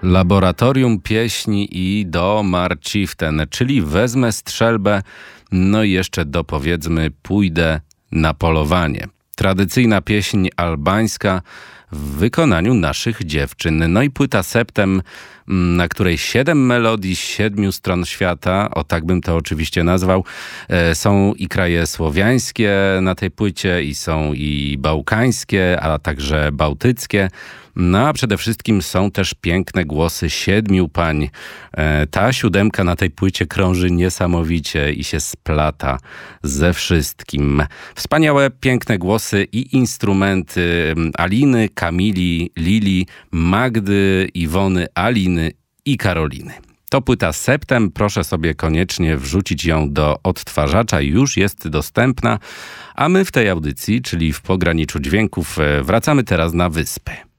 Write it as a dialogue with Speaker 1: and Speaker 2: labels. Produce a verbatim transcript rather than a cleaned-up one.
Speaker 1: Laboratorium Pieśni i do Marciften, czyli wezmę strzelbę, no i jeszcze dopowiedzmy pójdę na polowanie. Tradycyjna pieśń albańska w wykonaniu naszych dziewczyn. No i płyta Septem, na której siedem melodii z siedmiu stron świata, o tak bym to oczywiście nazwał. Są i kraje słowiańskie na tej płycie, i są i bałkańskie, a także bałtyckie. No a przede wszystkim są też piękne głosy siedmiu pań. Ta siódemka na tej płycie krąży niesamowicie i się splata ze wszystkim. Wspaniałe, piękne głosy i instrumenty Aliny, Kamili, Lili, Magdy, Iwony, Aliny i Karoliny. To płyta Septem, proszę sobie koniecznie wrzucić ją do odtwarzacza, już jest dostępna, a my w tej audycji, czyli w Pograniczu Dźwięków, wracamy teraz na wyspy.